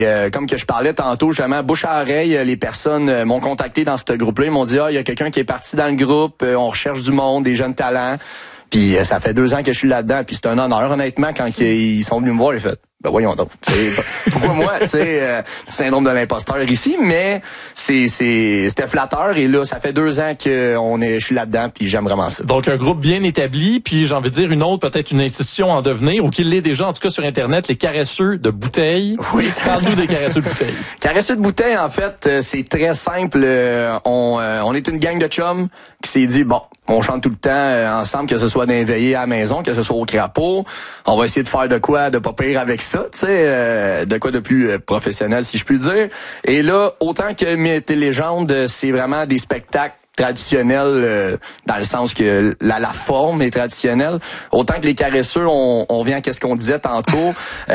Comme que je parlais tantôt, justement, bouche à oreille, les personnes m'ont contacté dans ce groupe-là. Ils m'ont dit, il y a quelqu'un qui est parti dans le groupe, on recherche du monde, des jeunes talents. Puis ça fait 2 ans que je suis là-dedans, puis c'est un honneur, honnêtement, quand ils sont venus me voir, j'ai fait, ben voyons donc. Pourquoi moi, tu sais, syndrome de l'imposteur ici, mais c'était flatteur, et là, ça fait 2 ans que je suis là-dedans, puis j'aime vraiment ça. Donc un groupe bien établi, puis j'ai envie de dire une autre, peut-être une institution en devenir, ou qu'il l'est déjà, en tout cas sur Internet, les caresseux de bouteilles. Oui. Parle-nous des caresseux de bouteilles. Caresseux de bouteilles, en fait, c'est très simple. On est une gang de chums qui s'est dit, bon, on chante tout le temps ensemble, que ce soit dans les veillées à la maison, que ce soit au crapaud. On va essayer de faire de quoi de pas pire avec ça, tu sais, de quoi de plus professionnel, si je puis dire. Et là, autant que Mythes et légendes, c'est vraiment des spectacles traditionnels, dans le sens que la forme est traditionnelle. Autant que les caresseux, on vient à ce qu'on disait tantôt,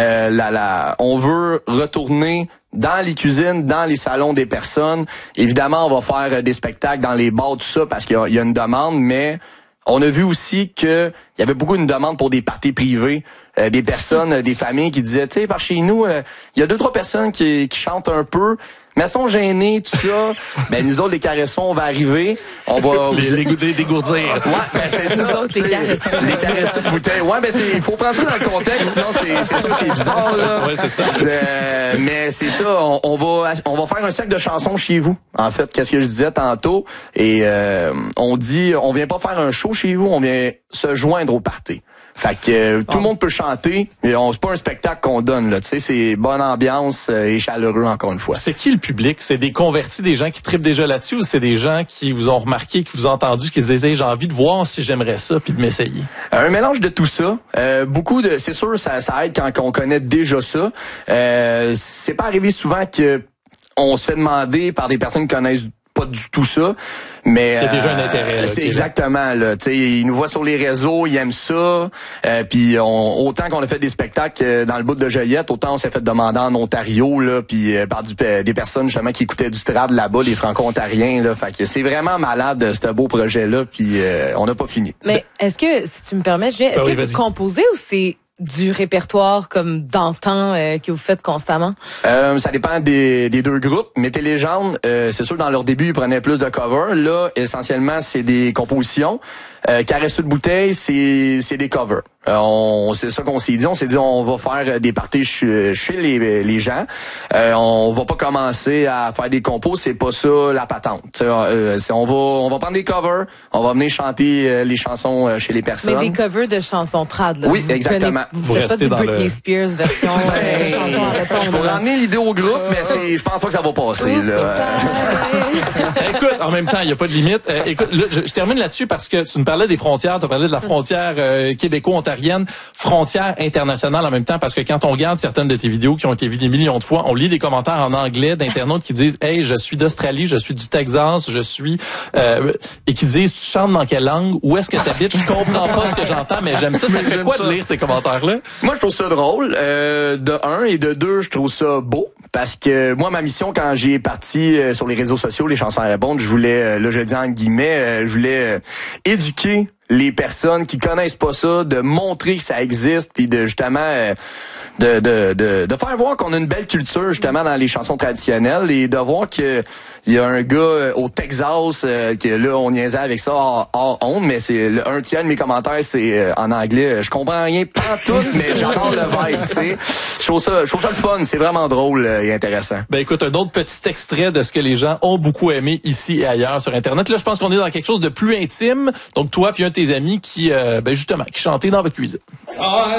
on veut retourner dans les cuisines, dans les salons des personnes. Évidemment, on va faire des spectacles dans les bars, tout ça, parce qu'il y a une demande, mais on a vu aussi que il y avait beaucoup une demande pour des parties privées, des personnes, des familles qui disaient, tu sais, par chez nous, il y a 2-3 personnes qui chantent un peu, mais elles sont gênées, tout ça. Ben nous autres, les caressons, on va arriver, on va les dégourdir. Ouais, ben c'est ça. Nous autres, les caressons de bouteilles. Ouais, ben il faut prendre ça dans le contexte, sinon c'est sûr que c'est bizarre là. Ouais, c'est ça. Mais c'est ça, on va faire un cercle de chansons chez vous. En fait, qu'est-ce que je disais tantôt, et on dit, on vient pas faire un show chez vous, on vient se joindre au party. Fait que tout le monde peut chanter, mais c'est pas un spectacle qu'on donne là, tu sais, c'est bonne ambiance et chaleureux encore une fois. C'est qui le public? C'est des convertis, des gens qui trippent déjà là-dessus, ou c'est des gens qui vous ont remarqué, qui vous ont entendu, qui se disaient j'ai envie de voir si j'aimerais ça puis de m'essayer? Un mélange de tout ça. C'est sûr ça aide quand on connaît déjà ça. C'est pas arrivé souvent que on se fait demander par des personnes qui connaissent pas du tout ça, mais il y a déjà un intérêt. Là, c'est exactement là. Tu sais, ils nous voient sur les réseaux, ils aiment ça. Puis autant qu'on a fait des spectacles dans le bout de Joliette, autant on s'est fait demander en Ontario là, puis par des personnes justement qui écoutaient du trad là-bas, des Franco-Ontariens là. Fait que c'est vraiment malade ce beau projet là. Puis on n'a pas fini. Mais est-ce que, si tu me permets, Julien, est-ce que vous composez ou c'est du répertoire comme d'antan que vous faites constamment? Ça dépend des 2 groupes. Mythes et légendes, c'est sûr dans leur début ils prenaient plus de covers. Là, essentiellement, c'est des compositions. Caresseux de bouteille, c'est des covers. C'est ça qu'on s'est dit. On s'est dit on va faire des parties chez les gens. On va pas commencer à faire des compos, c'est pas ça la patente. On va prendre des covers, on va venir chanter les chansons chez les personnes. Mais des covers de chansons trad, là. Oui, exactement. Vous faites pas du Britney Spears version chanson à répondre. Je pourrais ramener l'idée au groupe, mais je pense pas que ça va passer. Là. Écoute, en même temps, il y a pas de limite. Écoute, là, je termine là-dessus parce que tu nous parlais des frontières, tu as parlé de la frontière québéco-ontarienne, frontière internationale en même temps, parce que quand on regarde certaines de tes vidéos qui ont été vues des millions de fois, on lit des commentaires en anglais d'internautes qui disent « Hey, je suis d'Australie, je suis du Texas, je suis... et qui disent « Tu chantes dans quelle langue? Où est-ce que tu habites? Je comprends pas ce que j'entends, mais j'aime ça. » Ça fait quoi de lire ces commentaires-là? Moi, je trouve ça drôle, de 1, et de 2, je trouve ça beau, parce que moi, ma mission, quand j'ai parti sur les réseaux sociaux, les chansons à répondre, je voulais, là je dis en guillemets, je voulais éduquer les personnes qui connaissent pas ça, de montrer que ça existe, puis de justement de faire voir qu'on a une belle culture justement dans les chansons traditionnelles, et de voir que il y a un gars au Texas que là on niaisait avec ça hors honte, mais c'est un tiers de mes commentaires c'est en anglais. Je comprends rien pas tout, mais j'adore le vibe, tu sais. Je trouve ça le fun, c'est vraiment drôle et intéressant. Ben écoute, un autre petit extrait de ce que les gens ont beaucoup aimé ici et ailleurs sur Internet. Là, je pense qu'on est dans quelque chose de plus intime. Donc toi puis un de tes amis qui justement qui chantait dans votre cuisine.